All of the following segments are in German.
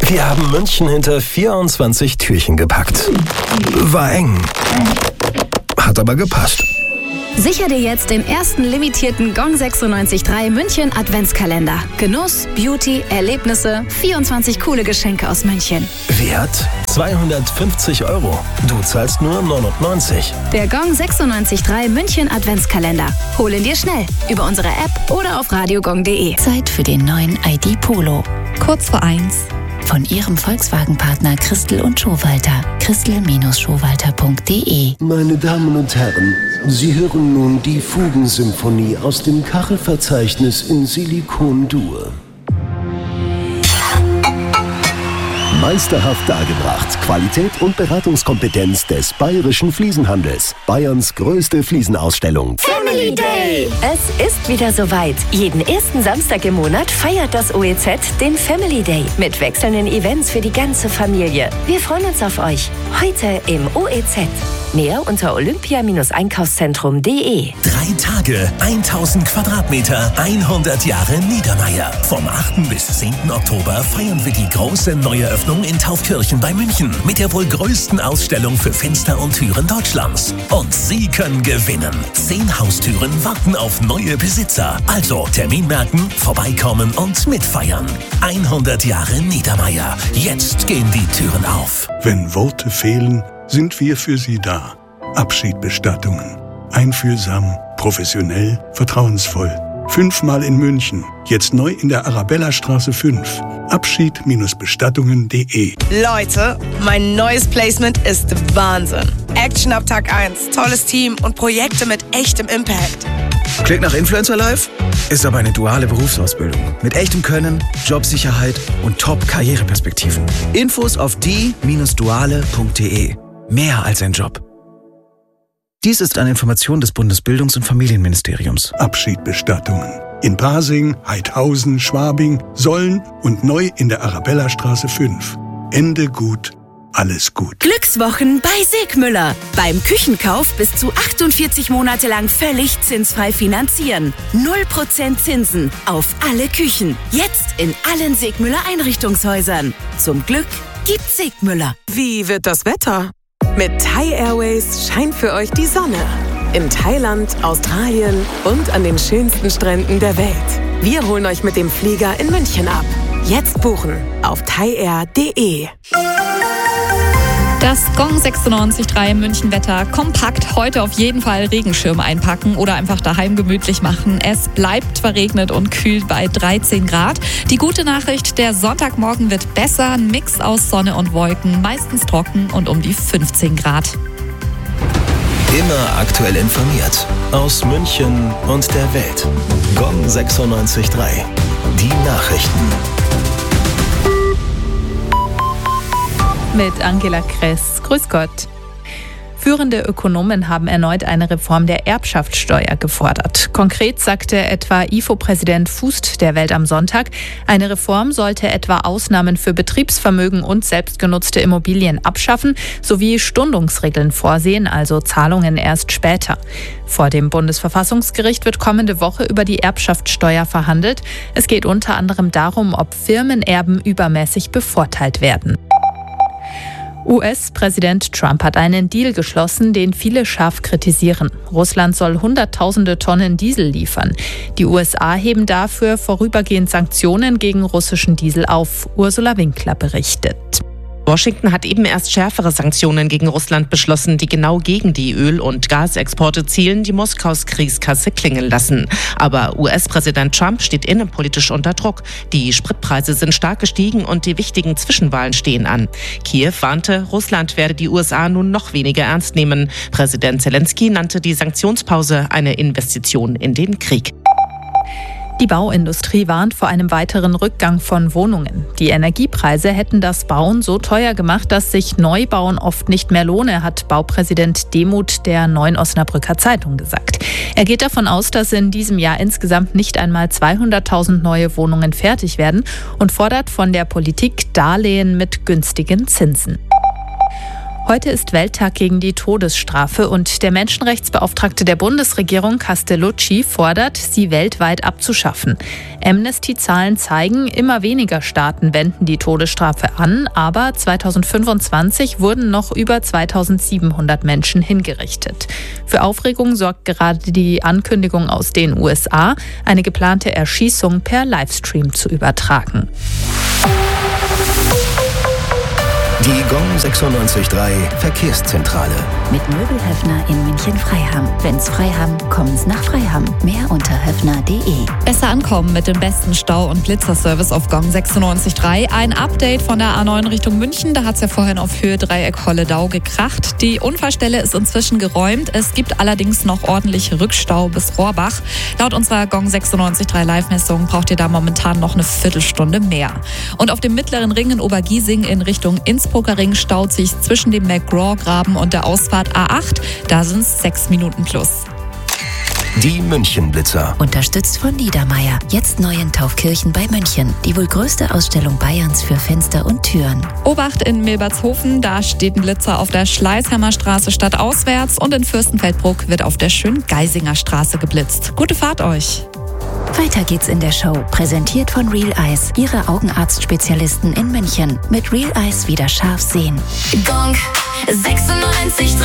Wir haben München hinter 24 Türchen gepackt. War eng. Hat aber gepasst. Sicher dir jetzt den ersten limitierten Gong 96.3 München Adventskalender. Genuss, Beauty, Erlebnisse, 24 coole Geschenke aus München. Wert 250 €. Du zahlst nur 99. Der Gong 96.3 München Adventskalender. Hol ihn dir schnell über unsere App oder auf radiogong.de. Zeit für den neuen ID Polo. Kurz vor 1. Von Ihrem Volkswagen-Partner Christel und Schowalter. Christel-Schowalter.de. Meine Damen und Herren, Sie hören nun die Fugensymphonie aus dem Kachelverzeichnis in Silikon-Dur. Meisterhaft dargebracht. Qualität und Beratungskompetenz des Bayerischen Fliesenhandels. Bayerns größte Fliesenausstellung. Family Day! Es ist wieder soweit. Jeden ersten Samstag im Monat feiert das OEZ den Family Day mit wechselnden Events für die ganze Familie. Wir freuen uns auf euch. Heute im OEZ. Mehr unter olympia-einkaufszentrum.de. 3 Tage, 1000 Quadratmeter, 100 Jahre Niedermeyer. Vom 8. bis 10. Oktober feiern wir die große Neueröffnung in Taufkirchen bei München mit der wohl größten Ausstellung für Fenster und Türen Deutschlands. Und Sie können gewinnen. 10 Haustüren warten auf neue Besitzer. Also Termin merken, vorbeikommen und mitfeiern. 100 Jahre Niedermeyer. Jetzt gehen die Türen auf. Wenn Worte fehlen, sind wir für Sie da. Abschiedbestattungen. Einfühlsam, professionell, vertrauensvoll. 5-mal in München. Jetzt neu in der Arabellastraße 5. Abschied-bestattungen.de. Leute, mein neues Placement ist Wahnsinn. Action ab Tag 1, tolles Team und Projekte mit echtem Impact. Klingt nach Influencer Life? Ist aber eine duale Berufsausbildung. Mit echtem Können, Jobsicherheit und Top-Karriereperspektiven. Infos auf die-duale.de. Mehr als ein Job. Dies ist eine Information des Bundesbildungs- und Familienministeriums. Abschiedbestattungen. In Pasing, Heidhausen, Schwabing, Solln und neu in der Arabellastraße 5. Ende gut, alles gut. Glückswochen bei Segmüller. Beim Küchenkauf bis zu 48 Monate lang völlig zinsfrei finanzieren. 0% Zinsen auf alle Küchen. Jetzt in allen Segmüller Einrichtungshäusern. Zum Glück gibt's Segmüller. Wie wird das Wetter? Mit Thai Airways scheint für euch die Sonne. In Thailand, Australien und an den schönsten Stränden der Welt. Wir holen euch mit dem Flieger in München ab. Jetzt buchen auf thaiair.de. Das Gong 96.3 München Wetter kompakt. Heute auf jeden Fall Regenschirm einpacken oder einfach daheim gemütlich machen. Es bleibt verregnet und kühl bei 13 Grad. Die gute Nachricht, der Sonntagmorgen wird besser. Ein Mix aus Sonne und Wolken, meistens trocken und um die 15 Grad. Immer aktuell informiert. Aus München und der Welt. Gong 96.3. Die Nachrichten. Mit Angela Kress. Grüß Gott. Führende Ökonomen haben erneut eine Reform der Erbschaftssteuer gefordert. Konkret sagte etwa IFO-Präsident Fußt der Welt am Sonntag, eine Reform sollte etwa Ausnahmen für Betriebsvermögen und selbstgenutzte Immobilien abschaffen, sowie Stundungsregeln vorsehen, also Zahlungen erst später. Vor dem Bundesverfassungsgericht wird kommende Woche über die Erbschaftssteuer verhandelt. Es geht unter anderem darum, ob Firmenerben übermäßig bevorteilt werden. US-Präsident Trump hat einen Deal geschlossen, den viele scharf kritisieren. Russland soll Hunderttausende Tonnen Diesel liefern. Die USA heben dafür vorübergehend Sanktionen gegen russischen Diesel auf. Ursula Winkler berichtet. Washington hat eben erst schärfere Sanktionen gegen Russland beschlossen, die genau gegen die Öl- und Gasexporte zielen, die Moskaus Kriegskasse klingeln lassen. Aber US-Präsident Trump steht innenpolitisch unter Druck. Die Spritpreise sind stark gestiegen und die wichtigen Zwischenwahlen stehen an. Kiew warnte, Russland werde die USA nun noch weniger ernst nehmen. Präsident Zelensky nannte die Sanktionspause eine Investition in den Krieg. Die Bauindustrie warnt vor einem weiteren Rückgang von Wohnungen. Die Energiepreise hätten das Bauen so teuer gemacht, dass sich Neubauen oft nicht mehr lohne, hat Baupräsident Demuth der Neuen Osnabrücker Zeitung gesagt. Er geht davon aus, dass in diesem Jahr insgesamt nicht einmal 200.000 neue Wohnungen fertig werden und fordert von der Politik Darlehen mit günstigen Zinsen. Heute ist Welttag gegen die Todesstrafe und der Menschenrechtsbeauftragte der Bundesregierung Castellucci fordert, sie weltweit abzuschaffen. Amnesty-Zahlen zeigen, immer weniger Staaten wenden die Todesstrafe an, aber 2025 wurden noch über 2700 Menschen hingerichtet. Für Aufregung sorgt gerade die Ankündigung aus den USA, eine geplante Erschießung per Livestream zu übertragen. Die Gong 96.3 Verkehrszentrale. Mit Möbelhöfner in München-Freiham. Wenn's Freiham, kommen's nach Freiham. Mehr unter höfner.de. Besser ankommen mit dem besten Stau- und Blitzerservice auf Gong 96.3. Ein Update von der A9 Richtung München. Da hat es ja vorhin auf Höhe Dreieck Holledau gekracht. Die Unfallstelle ist inzwischen geräumt. Es gibt allerdings noch ordentlich Rückstau bis Rohrbach. Laut unserer Gong 96.3 Live-Messung braucht ihr da momentan noch eine Viertelstunde mehr. Und auf dem mittleren Ring in Obergiesing in Richtung Innsbrucker Ring staut sich zwischen dem McGraw-Graben und der Ausfahrt A8. Da sind es 6 Minuten plus. Die München-Blitzer. Unterstützt von Niedermeier. Jetzt neu in Taufkirchen bei München. Die wohl größte Ausstellung Bayerns für Fenster und Türen. Obacht in Milbertshofen, da steht ein Blitzer auf der Schleißheimer Straße stadtauswärts und in Fürstenfeldbruck wird auf der Schöngeisinger Straße geblitzt. Gute Fahrt euch! Weiter geht's in der Show. Präsentiert von Real Eyes, Ihre Augenarztspezialisten in München. Mit Real Eyes wieder scharf sehen. Gong 96.3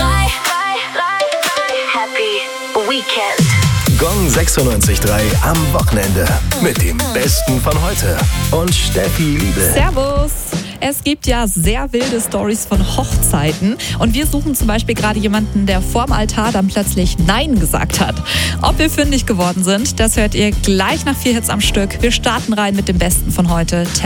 Happy Weekend. Gong 96.3 am Wochenende. Mit dem Besten von heute. Und Steffi Liebel. Servus! Es gibt ja sehr wilde Storys von Hochzeiten und wir suchen zum Beispiel gerade jemanden, der vorm Altar dann plötzlich Nein gesagt hat. Ob wir fündig geworden sind, das hört ihr gleich nach 4 Hits am Stück. Wir starten rein mit dem Besten von heute.